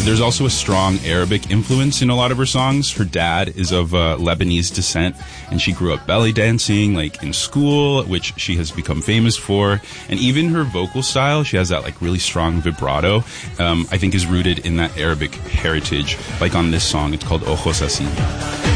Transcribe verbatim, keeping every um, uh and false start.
there's also a strong Arabic influence in a lot of her songs. Her dad is of uh, Lebanese descent, and she grew up belly dancing, like, in school, which she has become famous for. And even her vocal style, she has that, like, really strong vibrato, um, I think is rooted in that Arabic heritage. Like on this song, it's called Ojos Así.